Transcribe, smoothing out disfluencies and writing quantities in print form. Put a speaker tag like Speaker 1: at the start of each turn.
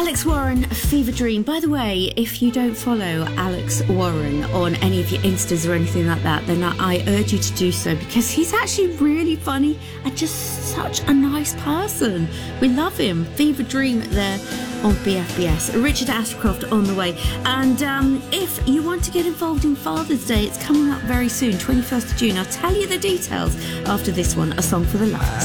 Speaker 1: Alex Warren, Fever Dream. By the way, if you don't follow Alex Warren on any of your Instas or anything like that, then I urge you to do so, because he's actually really funny and just such a nice person. We love him. Fever Dream there on BFBS. Richard Ashcroft on the way. And if you want to get involved in Father's Day, it's coming up very soon, 21st of June. I'll tell you the details after this one, A Song for the Lovers.